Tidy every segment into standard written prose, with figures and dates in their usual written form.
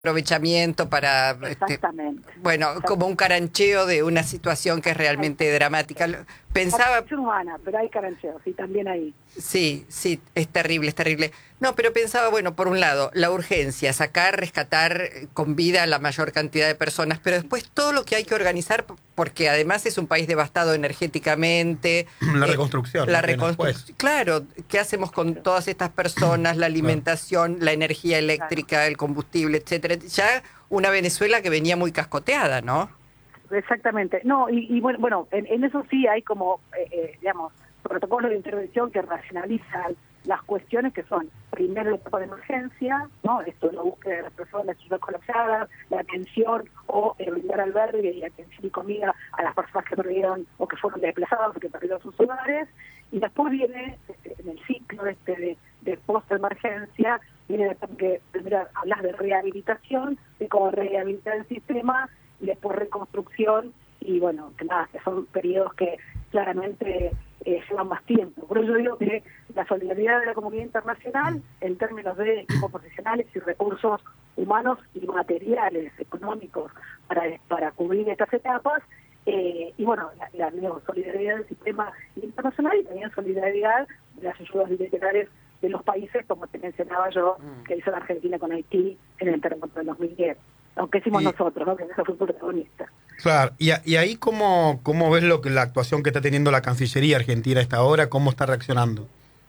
aprovechamiento para, Exactamente. bueno, como un carancheo de una situación que es realmente dramática. Pensaba, Es humana, pero hay carancheos, y también ahí. sí, sí, es terrible, es terrible. No, pero pensaba, bueno, por un lado, la urgencia, sacar, rescatar con vida a la mayor cantidad de personas, pero después todo lo que hay que organizar, porque además es un país devastado energéticamente. La reconstrucción, La ¿no? Viene después. reconstrucción, claro, ¿qué hacemos con todas estas personas? La Claro. alimentación, la energía Claro. eléctrica, el combustible, etcétera. Ya una Venezuela que venía muy cascoteada, ¿no? Exactamente. No, y bueno, en eso sí hay como, digamos, protocolos de intervención que racionalizan las cuestiones que son, primero, la etapa de emergencia, ¿no? Esto es la búsqueda de las personas colapsadas, la atención o brindar albergue y atención y comida a las personas que perdieron o que fueron desplazadas o que perdieron sus hogares. Y después viene, en el ciclo de post-emergencia, viene que primero hablas de rehabilitación, de cómo rehabilitar el sistema, y después reconstrucción, y bueno, que nada, que son periodos que claramente llevan más tiempo. Por eso yo digo que la solidaridad de la comunidad internacional, en términos de equipos profesionales y recursos humanos y materiales, económicos, para cubrir estas etapas, y bueno, la solidaridad del sistema internacional y también solidaridad de las ayudas bilaterales de los países, como te mencionaba yo, que hizo la Argentina con Haití en el terremoto del 2010. Aunque hicimos nosotros, ¿no? Que eso fue protagonista. Claro, y ahí ¿cómo ves la actuación que está teniendo la Cancillería Argentina a esta hora? ¿Cómo está reaccionando?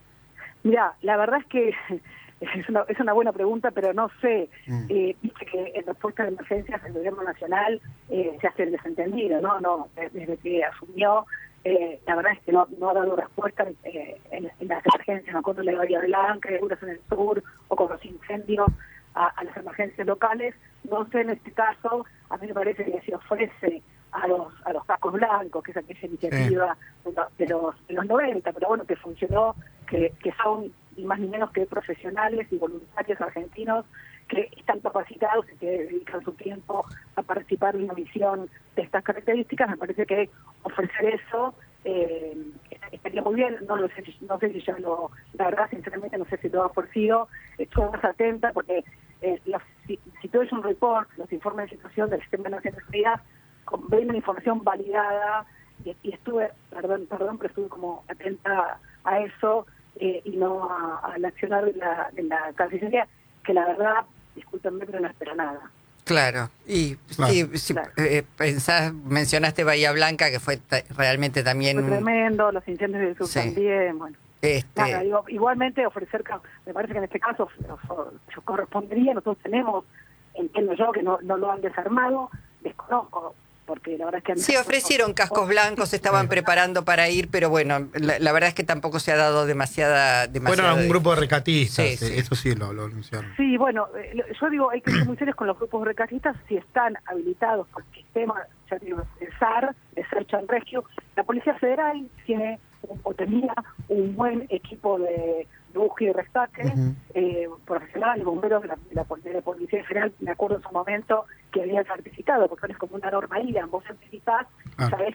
Mira, la verdad es que es una buena pregunta, pero no sé. Viste que en respuesta de emergencias el gobierno nacional se hace el desentendido, ¿no? Desde que asumió, la verdad es que no ha dado respuesta en las emergencias. Me acuerdo de la Bahía Blanca, en el sur, o con los incendios a las emergencias locales. No sé, en este caso, a mí me parece que se ofrece a los cascos blancos, que es aquella iniciativa de los 90, pero bueno, que funcionó, que son ni más ni menos que profesionales y voluntarios argentinos que están capacitados y que dedican su tiempo a participar en una misión de estas características. Me parece que ofrecer eso estaría muy bien. No sé si ya la verdad, sinceramente, no sé si lo ha ofrecido. Estoy más atenta porque si todo es un report, los informes de situación del Sistema de Naciones Unidas, ven una información validada, y estuve, perdón, pero estuve como atenta a eso, y no al accionar de la Cancillería, que la verdad, discúlpenme, pero no espera nada. Claro, y Claro. si Claro. mencionaste Bahía Blanca, que fue realmente también... Fue tremendo, los incendios del sur también, bueno. Nada, digo, igualmente ofrecer, me parece que en este caso correspondería, nosotros tenemos, entiendo yo que no lo han desarmado, desconozco, porque la verdad es que... Sí, ofrecieron cascos blancos, se estaban preparando para ir, pero bueno, la verdad es que tampoco se ha dado demasiada... Fueron un grupo de rescatistas, Sí. eso sí lo anunciaron. Sí, bueno, yo digo, hay que ser muy serios con los grupos rescatistas si están habilitados por el sistema, ya digo, el SAR, el Search and Rescue. La Policía Federal tiene o tenía un buen equipo de búsqueda y rescate, profesional, bomberos de la Policía Federal. Me acuerdo en su momento que habían certificado, porque no es como una norma IRA, vos certificás, sabés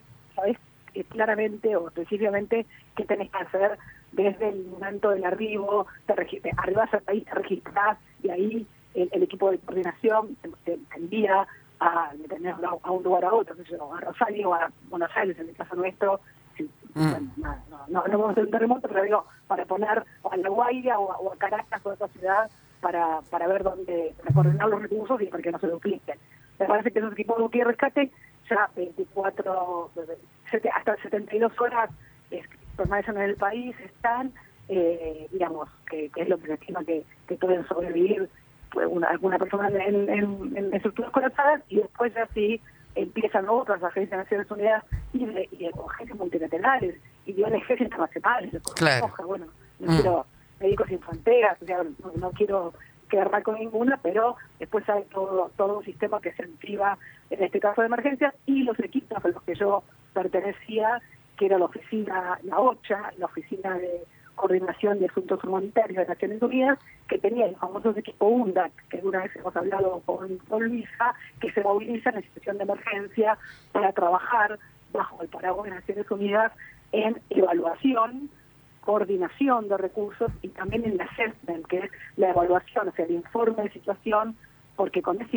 claramente o específicamente qué tenés que hacer desde el momento del arribo, arribás al país, te registrás, y ahí el equipo de coordinación te envía a un lugar a otro, a Rosario o a Buenos Aires, en el caso nuestro. Bueno, no vamos a hacer un terremoto, pero digo, para poner a La Guaira o a Caracas o a otra ciudad para ver dónde, para coordinar los recursos y para que no se dupliquen. Me parece que esos equipos de búsqueda y rescate ya 24, hasta 72 horas permanecen en el país, están, digamos, que es lo que se estima que pueden sobrevivir alguna persona en estructuras colapsadas, y después ya sí empiezan otras agencias de Naciones Unidas y agencias multilaterales y de ONGs internacionales, Claro. bueno, no quiero Médicos Sin Fronteras, o sea, no quiero quedar mal con ninguna, pero después hay todo un sistema que se activa en este caso de emergencias, y los equipos a los que yo pertenecía, que era la oficina, la OCHA, la Oficina de Coordinación de Asuntos Humanitarios de Naciones Unidas, que tenía el famoso equipo UNDAC, que alguna vez hemos hablado con Luisa, que se moviliza en situación de emergencia para trabajar bajo el paraguas de Naciones Unidas en evaluación, coordinación de recursos y también en el assessment, que es la evaluación, o sea, el informe de situación porque con ese